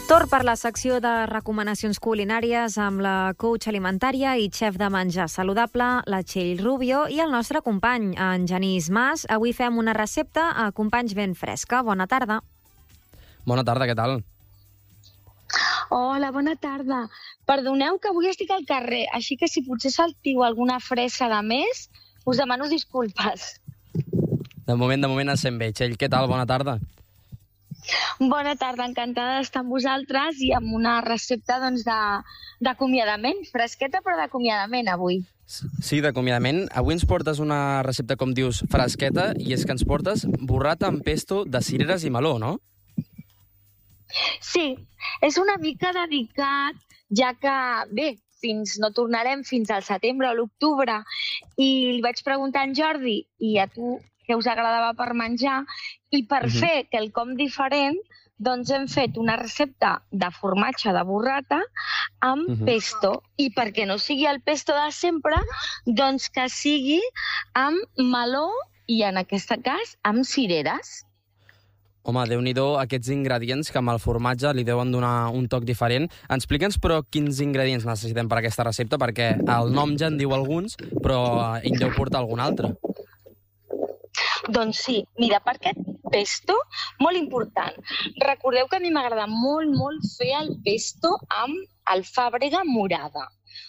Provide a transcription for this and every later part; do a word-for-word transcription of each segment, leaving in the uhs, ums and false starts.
Torn per la secció de recomanacions culinàries amb la coach alimentària i xef de menjar saludable, la Txell Rubio, i el nostre company, en Genís Mas. Avui fem una recepta a companys ben fresca. Bona tarda. Bona tarda, què tal? Hola, bona tarda. Perdoneu que avui estic al carrer, així que si potser saltiu alguna fressa de més, us demano disculpes. De moment, de moment es sent bé. Txell, què tal? Bona tarda. Bona tarda, encantada d'estar amb vosaltres i amb una recepta doncs, d'acomiadament, fresqueta però d'acomiadament avui. Sí, d'acomiadament. Avui ens portes una recepta, com dius, fresqueta, i és que ens portes burrata amb pesto de cireres i meló, no? Sí, és una mica dedicat, ja que, bé, fins no tornarem fins al setembre o l'octubre, i li vaig preguntar a en Jordi i a tu què us agradava per menjar, i per uh-huh. fer quelcom diferent, doncs hem fet una recepta de formatge de burrata amb uh-huh. pesto. I perquè no sigui el pesto de sempre, doncs que sigui amb meló i, en aquest cas, amb cireres. Home, Déu-n'hi-do aquests ingredients que amb el formatge li deuen donar un toc diferent. Explica'ns, però, quins ingredients necessitem per aquesta recepta, perquè el nom ja en diu alguns, però en deu portar algun altre. Doncs sí, mira, per aquest pesto, molt important. Recordeu que a mi m'agrada molt, molt fer el pesto amb alfàbrega morada.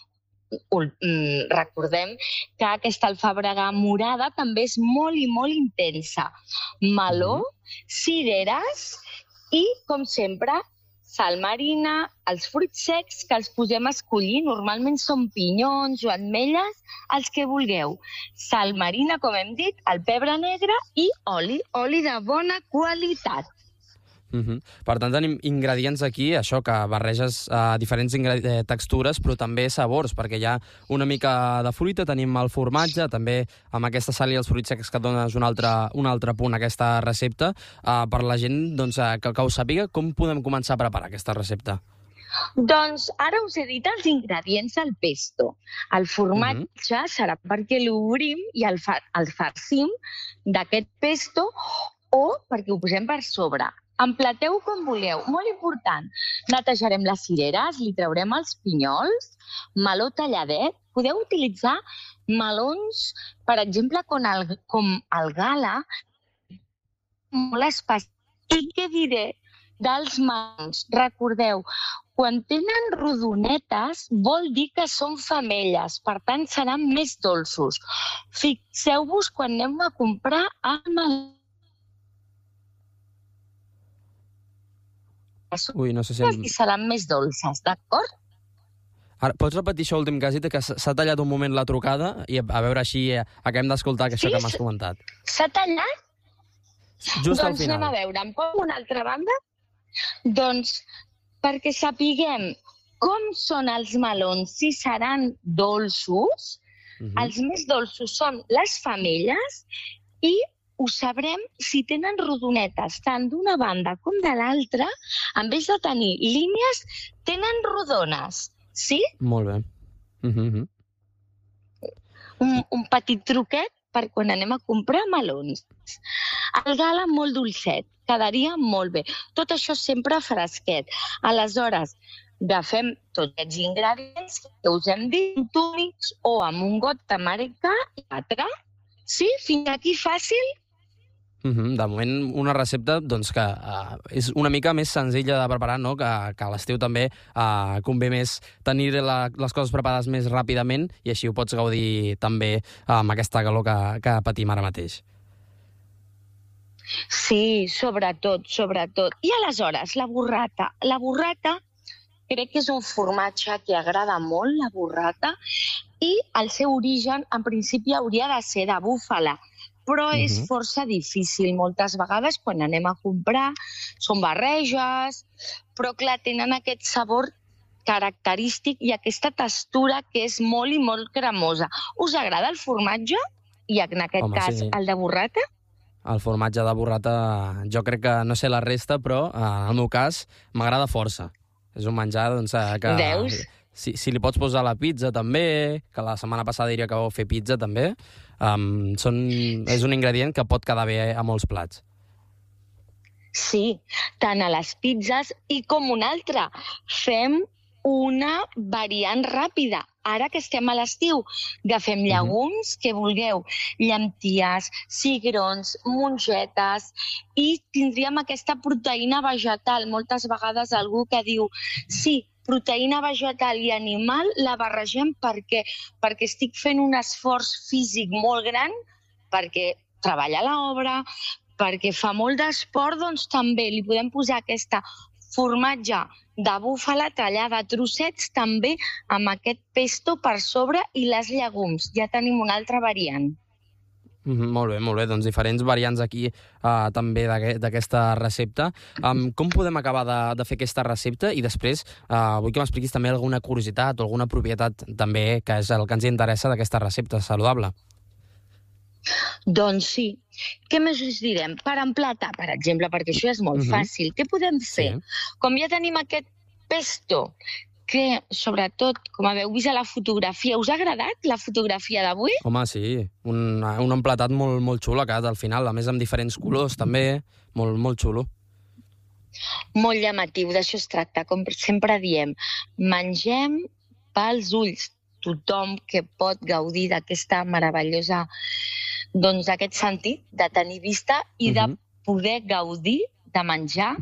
Recordem que aquesta alfàbrega morada també és molt i molt intensa. Meló, cireres i, com sempre, sal marina, els fruits secs que els posem a escollir. Normalment són pinyons o ametlles, els que vulgueu. Sal marina, com hem dit, el pebre negre i oli, oli de bona qualitat. Uh-huh. Per tant, tenim ingredients aquí, això, que barreges uh, diferents eh, textures, però també sabors, perquè hi ha una mica de fruita, tenim el formatge, també amb aquesta sal i els fruits secs que dones un altre, un altre punt a aquesta recepta. Uh, per la gent doncs, uh, que, que ho sàpiga, com podem començar a preparar aquesta recepta? Doncs ara us he dit els ingredients del pesto. El formatge uh-huh. serà perquè l'obrim i el, fa el farcim d'aquest pesto o perquè ho posem per sobre. Emplateu com vulgueu. Molt important. Netejarem les cireres, li traurem els pinyols, meló talladet. Podeu utilitzar melons, per exemple, com el, com el gala, molt especial. I què diré dels melons? Recordeu, quan tenen rodonetes vol dir que són femelles, per tant seran més dolços. Fixeu-vos quan anem a comprar el meló. Ui, no sé si... Em... I seran més dolces, d'acord? Ara, pots repetir això últim que has dit, que s'ha tallat un moment la trucada i a veure així eh, acabem d'escoltar que això sí, que m'has comentat. S'ha tallat? Just doncs al final. Anem a veure, em poso una altra banda? Doncs perquè sapiguem com són els melons, si seran dolços, uh-huh. els més dolços són les femelles i ho sabrem si tenen rodonetes, tant d'una banda com de l'altra, en vez de tenir línies, tenen rodones, sí? Molt bé. Uh-huh. Un, un petit truquet per quan anem a comprar melons. El gala molt dolcet, quedaria molt bé. Tot això sempre fresquet. Aleshores, agafem tots aquests ingredients que us hem dit, túnics o amb un got d'americà i altre. Sí? Fins aquí fàcil? Uh-huh. De moment, una recepta doncs, que uh, és una mica més senzilla de preparar, no? que, que a l'estiu també uh, convé més tenir la, les coses preparades més ràpidament i així ho pots gaudir també uh, amb aquesta calor que, que patim ara mateix. Sí, sobretot, sobretot. I aleshores, la burrata. La burrata crec que és un formatge que agrada molt, la burrata, i el seu origen, en principi, hauria de ser de búfala, però és uh-huh. força difícil. Moltes vegades, quan anem a comprar, són barreges, però clar, tenen aquest sabor característic i aquesta textura que és molt i molt cremosa. Us agrada el formatge? I en aquest Home, cas, sí. el de burrata? El formatge de burrata, jo crec que no sé la resta, però en el meu cas m'agrada força. És un menjar doncs, que... Veus? Si, si li pots posar a la pizza també, que la setmana passada diria que vau fer pizza també, um, són, és un ingredient que pot quedar bé a molts plats. Sí, tant a les pizzas i com una altra. Fem una variant ràpida. Ara que estem a l'estiu, agafem llegums que vulgueu, llenties, cigrons, mongetes, i tindríem aquesta proteïna vegetal. Moltes vegades algú que diu, sí, proteïna vegetal i animal la barregem perquè, perquè estic fent un esforç físic molt gran, perquè treballa a l'obra, perquè fa molt d'esport, doncs també li podem posar aquesta formatge de búfala tallada a trossets també amb aquest pesto per sobre i les llegums. Ja tenim una altra variant. Mm, molt bé, molt bé. Doncs diferents variants aquí uh, també d'aquesta recepta. Um, com podem acabar de, de fer aquesta recepta? I després uh, vull que m'expliquis també alguna curiositat o alguna propietat també, que és el que ens interessa d'aquesta recepta saludable. Doncs sí. Què més us direm? Per emplatar, per exemple, perquè això és molt uh-huh. fàcil. Què podem fer? Sí. Com ja tenim aquest pesto, que sobretot, com haveu vist a la fotografia, us ha agradat la fotografia d'avui? Home, sí. Un, un emplatat molt, molt xulo, que al final, a més amb diferents colors també, molt, molt xulo. Molt llamatiu, d'això es tracta. Com sempre diem, mengem pels ulls. Tothom que pot gaudir d'aquesta meravellosa, doncs aquest sentit de tenir vista i de poder gaudir de menjar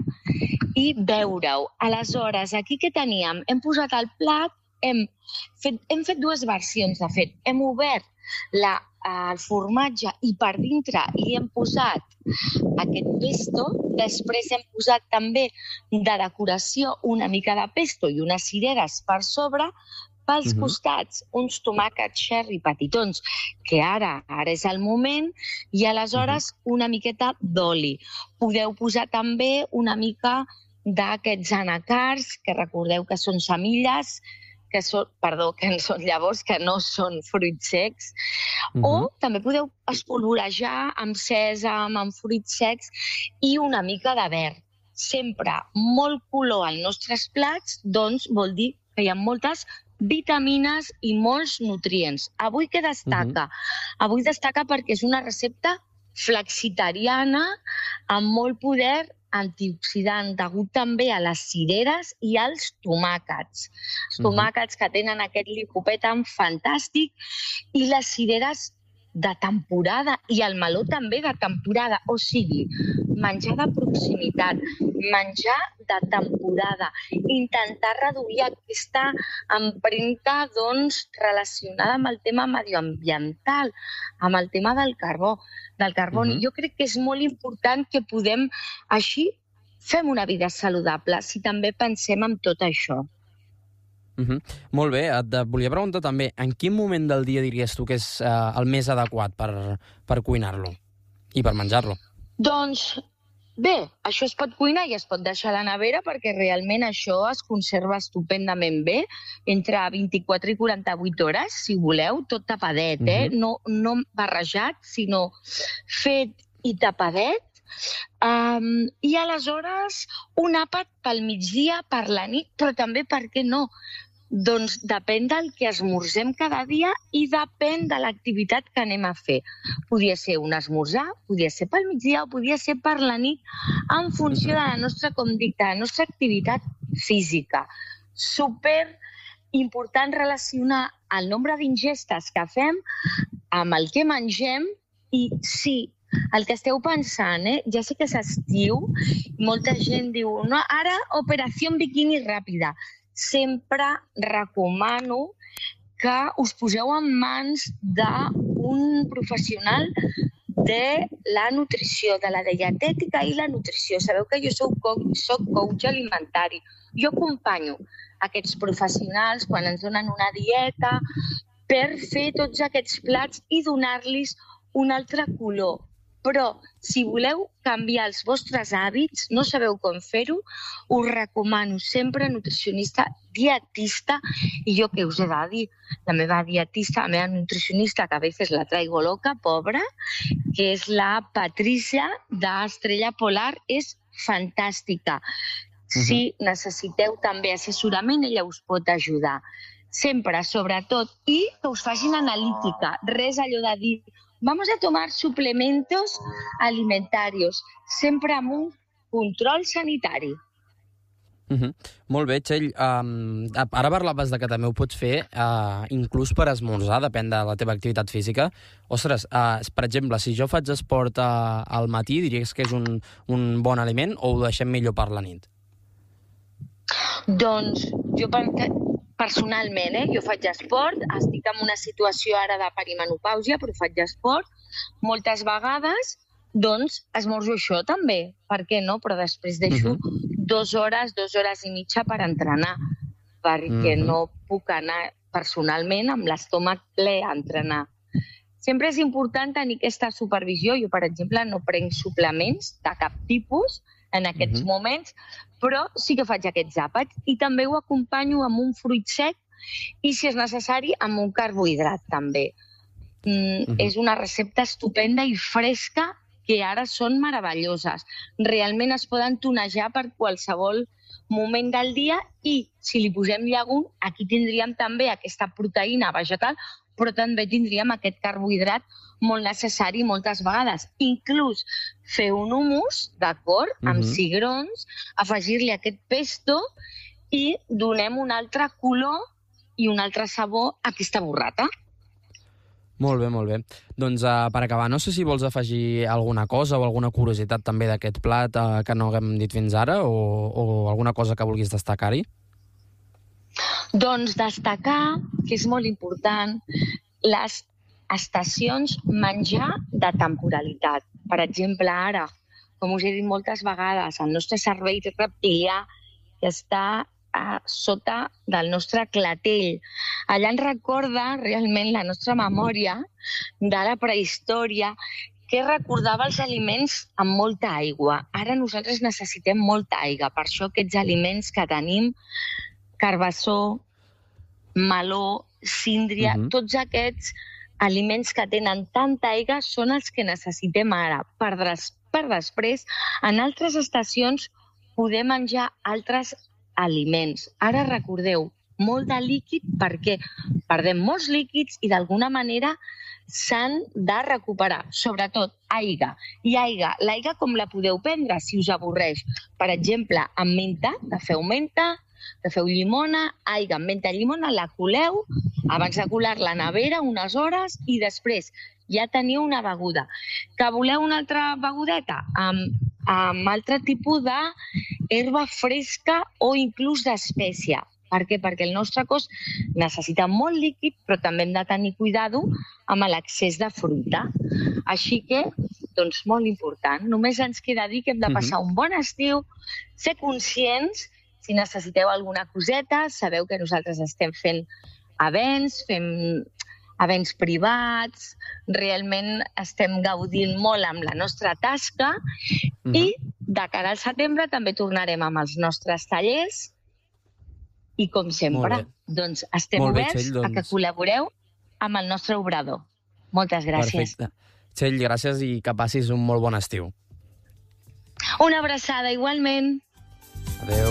i veure-ho. Aleshores, aquí què teníem? Hem posat el plat, hem fet, hem fet dues versions, de fet. Hem obert la, el formatge i per dintre hi hem posat aquest pesto. Després hem posat també de decoració una mica de pesto i unes cireres per sobre. Pels uh-huh. costats, uns tomàquets cherry petitons, que ara ara és el moment, i aleshores uh-huh. una miqueta d'oli. Podeu posar també una mica d'aquests anacards, que recordeu que són semilles, que són, perdó, que són llavors, que no són fruits secs. Uh-huh. O també podeu espolvorejar amb sèsam, amb fruits secs i una mica de verd. Sempre molt color als nostres plats, doncs vol dir que hi ha moltes vitamines i molts nutrients. Avui què destaca? Uh-huh. Avui destaca perquè és una recepta flexitariana amb molt poder antioxidant, degut també a les cireres i als tomàquets. Els tomàquets que tenen aquest licopè tan fantàstic i les cireres de temporada i el meló també de temporada. O sigui, menjar de proximitat, menjar de temporada, intentar reduir aquesta empremta doncs, relacionada amb el tema medioambiental, amb el tema del carbó, del carboni. Uh-huh. Jo crec que és molt important que podem, així, fem una vida saludable, si també pensem en tot això. Uh-huh. Molt bé, et volia preguntar també, en quin moment del dia diries tu que és uh, el més adequat per, per cuinar-lo i per menjar-lo? Doncs bé, això es pot cuinar i es pot deixar a la nevera perquè realment això es conserva estupendament bé, entre vint-i-quatre i quaranta-vuit hores, si voleu, tot tapadet, eh? Uh-huh. no, no barrejat, sinó fet i tapadet. Um, I aleshores un àpat pel migdia, per la nit, però també, per què no? Doncs depèn del que esmorzem cada dia i depèn de l'activitat que anem a fer. Podria ser un esmorzar, podria ser pel migdia o podria ser per la nit, en funció de la nostra, com dic, de la nostra activitat física. Super important relacionar el nombre d'ingestes que fem amb el que mengem i sí, el que esteu pensant, eh? Ja sé que és estiu, molta gent diu, no, ara operació biquini ràpida. Sempre recomano que us poseu en mans d'un professional de la nutrició, de la dietètica i la nutrició. Sabeu que jo soc coach, soc coach alimentari. Jo acompanyo aquests professionals quan ens donen una dieta per fer tots aquests plats i donar-los un altre color. Però si voleu canviar els vostres hàbits, no sabeu com fer-ho, us recomano sempre nutricionista, dietista, i jo què us he de dir? La meva dietista, la meva nutricionista, que a vegades la traigo loca, pobra, que és la Patricia d'Estrella Polar, és fantàstica. Si necessiteu també assessorament, ella us pot ajudar. Sempre, sobretot, i que us facin analítica. Res allò de dir, vamos a tomar suplementos alimentarios, sempre amb un control sanitari. Uh -huh. Molt bé, Txell. Um, ara parlaves de que també ho pots fer uh, inclús per esmorzar, depèn de la teva activitat física. Ostres, uh, per exemple, si jo faig esport uh, al matí, diries que és un, un bon aliment o ho deixem millor per la nit? Doncs jo personalment, eh, jo faig esport, estic en una situació ara de perimenopàusia, però faig esport moltes vegades, doncs esmorzo això també, per què no? Però després deixo uh -huh. dues hores, dues hores i mitja per entrenar, perquè uh -huh. no puc anar personalment amb l'estómac ple a entrenar. Sempre és important tenir aquesta supervisió. Jo, per exemple, no prenc suplements de cap tipus en aquests uh -huh. moments, però sí que faig aquests àpats i també ho acompanyo amb un fruit sec i, si és necessari, amb un carbohidrat també. Mm, uh -huh. És una recepta estupenda i fresca que ara són meravelloses. Realment es poden tonejar per qualsevol moment del dia i, si li posem llegum, aquí tindríem també aquesta proteïna vegetal, però també tindríem aquest carbohidrat molt necessari moltes vegades. Inclús fer un hummus, d'acord, amb uh-huh. cigrons, afegir-li aquest pesto i donem un altre color i un altre sabor a aquesta burrata. Molt bé, molt bé. Doncs uh, per acabar, no sé si vols afegir alguna cosa o alguna curiositat també d'aquest plat uh, que no haguem dit fins ara o, o alguna cosa que vulguis destacar-hi? Doncs destacar, que és molt important, les estacions menjar de temporalitat. Per exemple, ara, com us he dit moltes vegades, el nostre cervell reptilià que està a sota del nostre clatell. Allà ens recorda realment la nostra memòria de la prehistòria, que recordava els aliments amb molta aigua. Ara nosaltres necessitem molta aigua, per això aquests aliments que tenim, carbassó, meló, síndria, uh-huh. tots aquests aliments que tenen tanta aigua són els que necessitem ara. Per, des, per després, en altres estacions, poder menjar altres aliments. Ara recordeu, molt de líquid perquè perdem molts líquids i d'alguna manera s'han de recuperar, sobretot aigua. I aigua, l'aigua com la podeu prendre si us avorreix? Per exemple, amb menta, que feu menta, que feu llimona, aigua amb menta i llimona, la coleu, abans de colar-la a la nevera unes hores i després ja teniu una beguda. Que voleu una altra begudeta? Amb, amb altre tipus d'herba fresca o inclús d'espècia. Per què? Perquè el nostre cos necessita molt líquid, però també hem de tenir cuidado amb l'excés de fruita. Així que, doncs, molt important. Només ens queda dir que hem de passar un bon estiu, ser conscients. Si necessiteu alguna coseta, sabeu que nosaltres estem fent events, fem events privats, realment estem gaudint molt amb la nostra tasca uh-huh. i de cara al setembre també tornarem amb els nostres tallers i, com sempre, doncs estem molt oberts bé, Txell, doncs... a que col·laboreu amb el nostre obrador. Moltes gràcies. Perfecte. Txell, gràcies i que passis un molt bon estiu. Una abraçada, igualment. Adéu.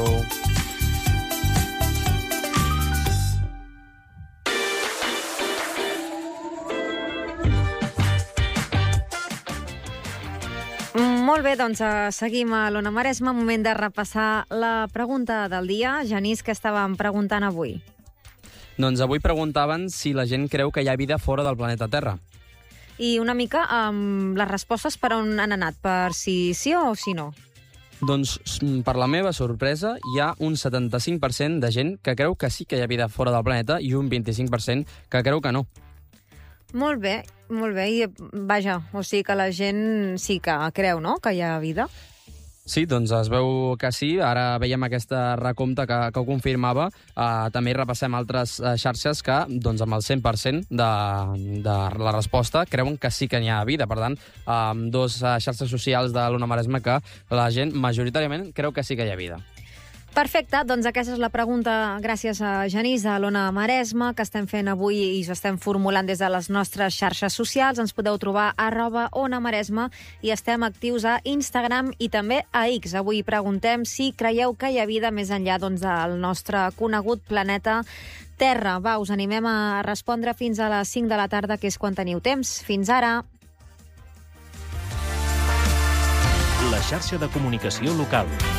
Molt bé, doncs uh, seguim a l'Ona Maresma. Moment de repassar la pregunta del dia. Genís, què estàvem preguntant avui? Doncs avui preguntaven si la gent creu que hi ha vida fora del planeta Terra. I una mica um, les respostes per on han anat, per si sí o si no? Doncs, per la meva sorpresa, hi ha un setanta-cinc per cent de gent que creu que sí que hi ha vida fora del planeta i un vint-i-cinc per cent que creu que no. Molt bé, molt bé. I, vaja, o sigui que la gent sí que creu, no?, que hi ha vida. Sí, doncs es veu que sí. Ara veiem aquesta recompte que, que ho confirmava. Uh, també repassem altres uh, xarxes que, doncs, amb el cent per cent de, de la resposta creuen que sí que hi ha vida. Per tant, uh, dos uh, xarxes socials de l'Ona Maresma que la gent majoritàriament creu que sí que hi ha vida. Perfecte, doncs aquesta és la pregunta gràcies a Genís, a l'Ona Maresma, que estem fent avui i us estem formulant des de les nostres xarxes socials. Ens podeu trobar a arroba Ona Maresma i estem actius a Instagram i també a X. Avui preguntem si creieu que hi ha vida més enllà doncs, del nostre conegut planeta Terra. Va, us animem a respondre fins a les cinc de la tarda, que és quan teniu temps. Fins ara! Les xarxa de comunicació local.